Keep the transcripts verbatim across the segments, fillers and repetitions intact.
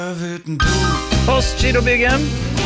Postgirobygget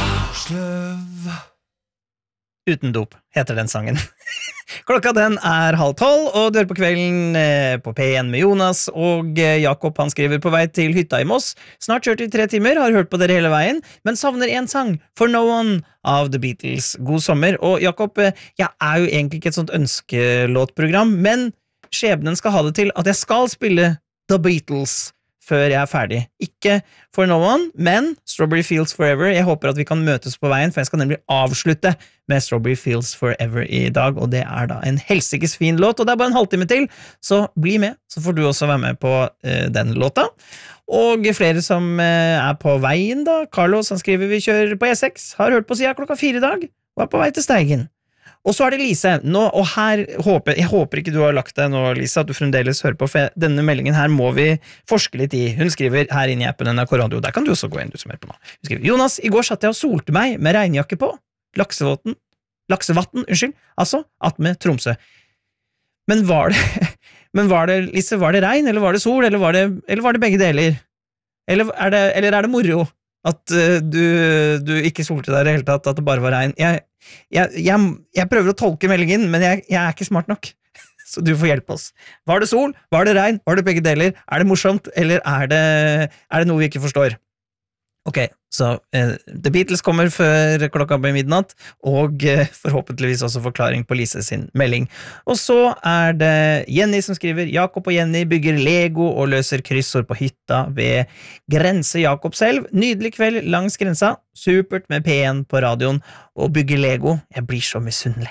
Uten dop heter den sangen. Klokka den er halv tolv, og du hører på kvelden eh, på P en med Jonas, og eh, Jakob han skriver på vei til hytta i Moss. Snart kjørt i tre timer, har hørt på dere hele veien, men savner en sang, For No One av The Beatles. God sommer. Og Jakob, eh, jeg er jo egentlig ikke et sånt ønskelåtprogram, men skjebnen skal ha det til at jeg skal spille The Beatles før jeg er ferdig. Ikke For No One, men Strawberry Fields Forever. Jeg håper at vi kan møtes på veien, for jeg skal nemlig avslutte med Strawberry Fields Forever i dag, og det er da en helsikes fin låt, og det er bare en halvtime til, så bli med, så får du også være med på uh, den låta. Og flere som uh, er på veien da, Carlos han skriver vi kjører på E seks, har hørt på siden klokka fire i dag, og er på vei til Steigen. Og så er det Lise, nå, og her håper, jeg håper ikke du har lagt deg nå, Lise, at du fremdeles hører på, for denne meldingen her må vi forske litt i. Hun skriver her inne i appen N R K Radio, der kan du også gå inn, du som hører på nå. Hun skriver, Jonas, i går satt jeg og solte meg med regnjakke på, laksevatten, laksevatten, unnskyld, altså, at med Tromsø. Men var det, men var det, Lise, var det regn, eller var det sol, eller var det, eller var det begge deler? Eller er det, eller er det moro at uh, du, du ikke solte deg i det hele tatt, at det bare var regn? Jeg Jeg, jeg, jeg prøver å tolke meldingen, men jeg, jeg er ikke smart nok. Så du får hjelpe oss. Var det sol? Var det regn? Var det begge deler? Er det morsomt? Eller er det, er det noe vi ikke forstår? Ok, så uh, The Beatles kommer før klokka blir midnatt, og uh, forhåpentligvis også forklaring på Lise sin melding. Og så er det Jenny som skriver, Jakob og Jenny bygger Lego og løser kryssord på hytta ved Grense Jakob selv. Nydelig kveld langs grensa, supert med P en på radioen, og bygger Lego. Jeg blir så misunnelig.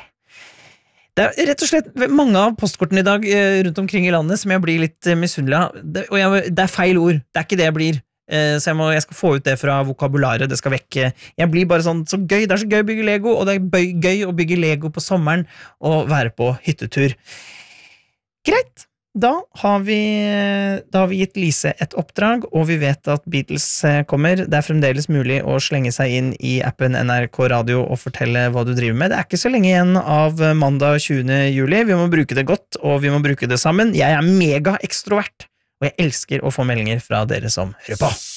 Det er rett og slett mange av postkortene i dag uh, rundt omkring i landet som jeg blir litt uh, misunnelig av, det, og jeg, det er feil ord, det er ikke det jeg blir. Så jeg, må, jeg skal få ut det fra vokabularet, det skal vekke. Jeg blir bare sånn, så gøy, det er så gøy å bygge Lego, og det er gøy å bygge Lego på sommeren og være på hyttetur. Greit, da har vi, da har vi gitt Lise et oppdrag, og vi vet at Beatles kommer. Det er fremdeles mulig å slenge seg inn i appen N R K Radio og fortelle hva du driver med. Det er ikke så lenge igjen av mandag tjuende juli. Vi må bruke det godt, og vi må bruke det sammen. Jeg er mega ekstrovert, og jeg elsker å få meldinger fra dere som hører på.